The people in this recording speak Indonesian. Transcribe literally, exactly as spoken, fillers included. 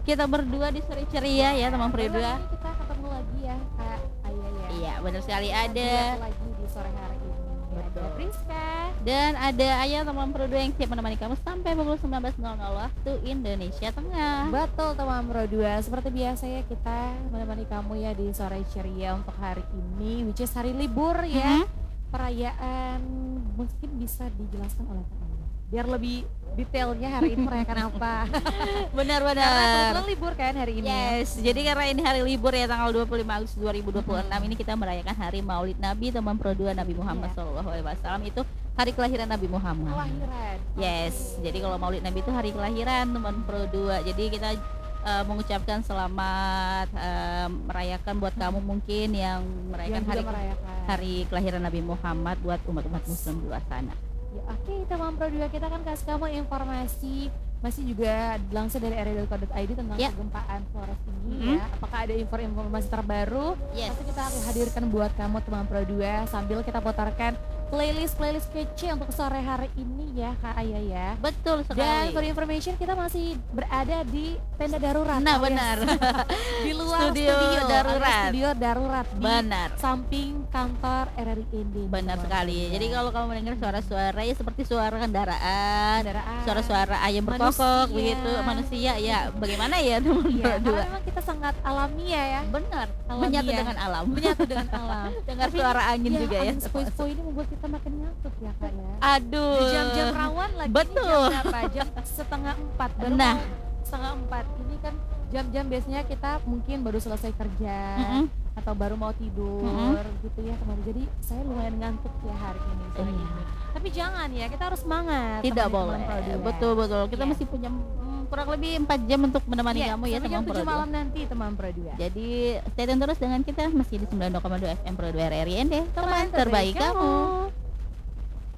kita berdua di Sore Ceria ya teman Pro Memang dua. ini kita ketemu lagi ya Kak Aya ya. Iya, benar sekali Kita ada. duet lagi di sore hari ini. Betul. Ada Priska. Dan ada Ayah teman Pro dua yang siap menemani kamu sampai pukul sembilan belas nol nol waktu Indonesia Tengah. Betul teman Pro dua. Seperti biasa ya kita menemani kamu ya di sore ceria untuk hari ini, which is hari libur ya. Mhm. Perayaan mungkin bisa dijelaskan oleh Kak Aya. Biar lebih detailnya hari ini merayakan apa. Karena Benar-benar. kebetulan libur kan hari ini. Ya. Yes, jadi karena ini hari libur ya tanggal dua puluh lima Agustus dua ribu dua puluh enam ini kita merayakan hari Maulid Nabi teman Pro dua Nabi Muhammad Iya. Shallallahu Alaihi Wasallam, itu hari kelahiran Nabi Muhammad. Kelahiran. Yes, jadi kalau Maulid Nabi itu hari kelahiran teman Pro dua. Jadi kita uh, mengucapkan selamat uh, merayakan buat kamu mungkin yang merayakan Yang juga hari merayakan. hari kelahiran Nabi Muhammad buat umat-umat muslim di luar sana. Ya, oke, teman Pro dua kita kan kasih kamu informasi masih juga langsung dari r r i dot co dot i d tentang Ya. kegempaan Flores ini Mhm. ya. Apakah ada info-informasi terbaru? Yes. Nanti kita akan hadirkan buat kamu teman Pro dua sambil kita putarkan playlist-playlist kece untuk sore hari ini ya Kak Aya ya. Betul sekali. Dan for information kita masih berada di tenda darurat. Nah, alias benar. di luar Studio studio, darurat. alias studio darurat di Benar. samping kantor R R I Indi. Benar teman sekali. Pro dua. Jadi kalau kamu mendengar suara-suara ya seperti suara kendaraan, Kendaraan, suara-suara ayam berkokok manusia. begitu, manusia ya bagaimana ya teman Iya, Pro dua? karena memang kita sangat alamiah ya. Benar, Alamiah. menyatu dengan alam. Menyatu dengan alam. Dengar Tapi suara angin ya, juga ya. angin sepoi-sepoi ini membuat kita makin ngantuk ya Kak ya. Aduh. Di jam-jam rawan lagi. Ini Betul. jam berapa? Jam setengah empat. Baru Nah. mau setengah empat. Ini kan jam-jam biasanya kita mungkin baru selesai kerja. Mm-mm. Atau baru mau tidur gitu ya teman. Jadi saya lumayan ngantuk ya hari ini sore Iya. ini. Tapi jangan ya, kita harus semangat. Tidak teman-teman boleh. Pro dua. Betul betul. Kita Iya. masih punya mm, kurang lebih empat jam untuk menemani Iya, kamu ya sampai teman jam Pro tujuh dua. malam nanti teman Pro dua. Jadi stay tune terus dengan kita masih di sembilan puluh dua koma dua F M Pro dua R R I N D, teman Teman terbaik terbaik kamu. kamu.